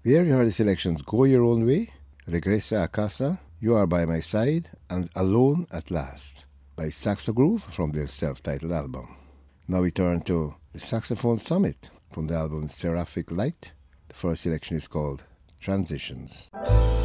There you heard the selections Go Your Own Way, Regresa a Casa, You Are By My Side, and Alone at Last by Saxo Groove from their self-titled album. Now we turn to the Saxophone Summit from the album Seraphic Light. The first selection is called Transitions.